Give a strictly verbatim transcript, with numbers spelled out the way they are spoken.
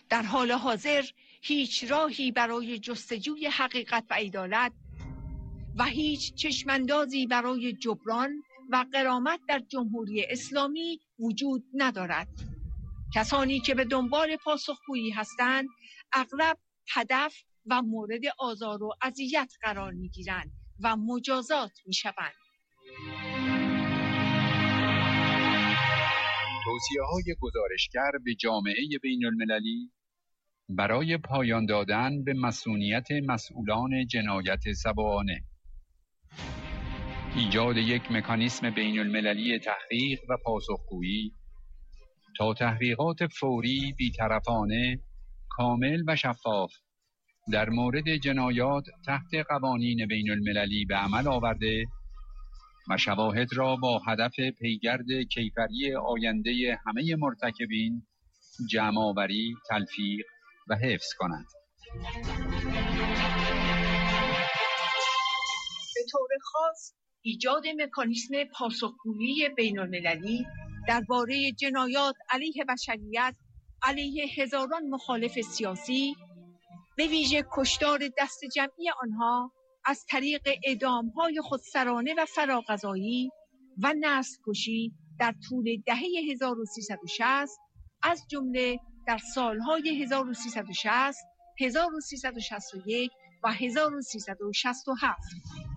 در حال حاضر هیچ راهی برای جستجوی حقیقت و عدالت و هیچ چشماندازی برای جبران و غرامت در جمهوری اسلامی وجود ندارد. کسانی که به دنبال پاسخگویی هستند اغلب هدف و مورد آزار و اذیت قرار می‌گیرند و مجازات می‌شوند. توصیه‌های گزارشگر به جامعه بین‌المللی برای پایان دادن به مصونیت مسئولان جنایت سبعانه، ایجاد یک مکانیسم بین‌المللی تحقیق و پاسخگویی تا تحقیقات فوری، بی‌طرفانه، کامل و شفاف در مورد جنایات تحت قوانین بین‌المللی به عمل آورده و شواهد را با هدف پیگرد کیفری آینده همه مرتکبین جمع‌آوری، تلفیق و حفظ کنند. به طور خاص ایجاد مکانیسم پاسخگویی بین‌المللی درباره جنایات علیه بشریت علیه هزاران مخالف سیاسی، به ویژه کشتار دست جمعی آنها از طریق اعدام‌های خودسرانه و فراقضایی و نسل‌کشی در طول دهه هزار و سیصد و شصت، از جمله در سالهای هزار و سیصد و شصت، هزار و سیصد و شصت و یک و هزار و سیصد و شصت و هفت.